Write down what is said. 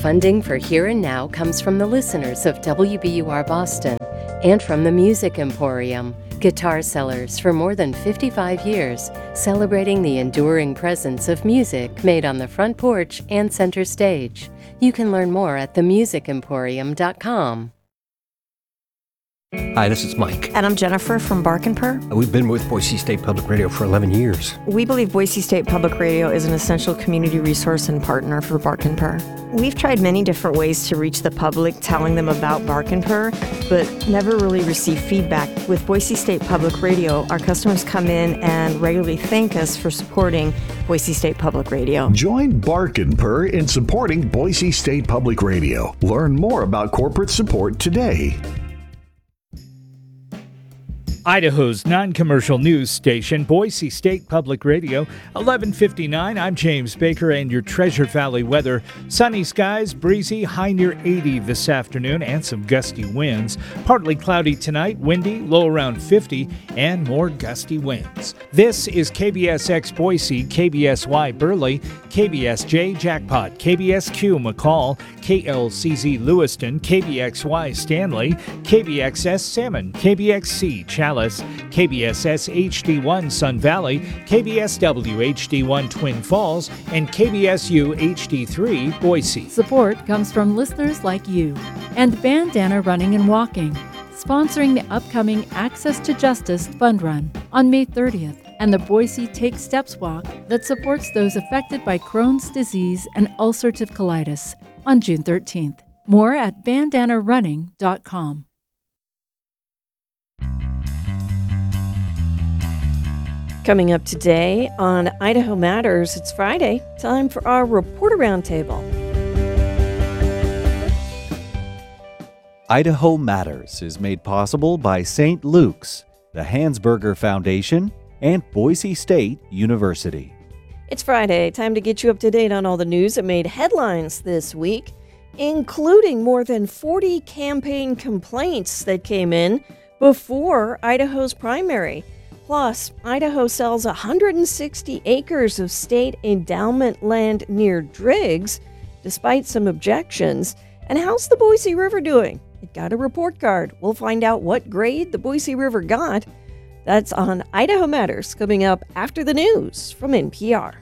Funding for Here and Now comes from the listeners of WBUR Boston and from the Music Emporium, guitar sellers for more than 55 years, celebrating the enduring presence of music made on the front porch and center stage. You can learn more at themusicemporium.com. Hi, this is Mike. And I'm Jennifer from Bark and Purr. We've been with Boise State Public Radio for 11 years. We believe Boise State Public Radio is an essential community resource and partner for Bark and Purr. We've tried many different ways to reach the public, telling them about Bark and Purr, but never really received feedback. With Boise State Public Radio, our customers come in and regularly thank us for supporting Boise State Public Radio. Join Bark and Purr in supporting Boise State Public Radio. Learn more about corporate support today. Idaho's non-commercial news station, Boise State Public Radio, 11:59. I'm James Baker, and your Treasure Valley weather. Sunny skies, breezy, high near 80 this afternoon, and some gusty winds. Partly cloudy tonight, windy, low around 50, and more gusty winds. This is KBSX Boise, KBSY Burley, KBSJ Jackpot, KBSQ McCall, KLCZ Lewiston, KBXY Stanley, KBXS Salmon, KBXC Chalice, KBSS HD1 Sun Valley, KBSW HD1 Twin Falls, and KBSU HD3 Boise. Support comes from listeners like you and Bandana Running and Walking, sponsoring the upcoming Access to Justice Fund Run on May 30th and the Boise Take Steps Walk that supports those affected by Crohn's disease and ulcerative colitis on June 13th. More at bandanarunning.com. Coming up today on Idaho Matters, it's Friday, time for our Reporter Roundtable. Idaho Matters is made possible by St. Luke's, the Hansberger Foundation, and Boise State University. It's Friday, time to get you up to date on all the news that made headlines this week, including more than 40 campaign complaints that came in before Idaho's primary. Plus, Idaho sells 160 acres of state endowment land near Driggs, despite some objections. And how's the Boise River doing? It got a report card. We'll find out what grade the Boise River got. That's on Idaho Matters, coming up after the news from NPR.